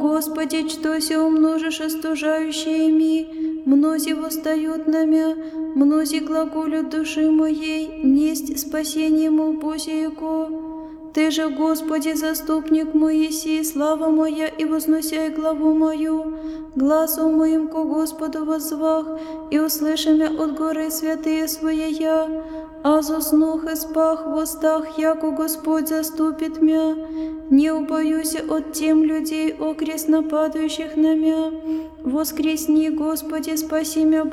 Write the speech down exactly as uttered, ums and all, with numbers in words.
Господи, что се умножишь остужающими, мнози восстают на мя, мнози глаголют души моей, несть спасение му Боже Его. Ты же, Господи, заступник мой еси, слава моя, и возносяй главу мою, глазом моим ко Господу воззвах, и услыши мя от горы святые своя. А заснух и спах в устах, яко Господь заступит мя. Не убоюсь от тем людей, окрест нападающих на мя. Воскресни, Господи, спаси мя,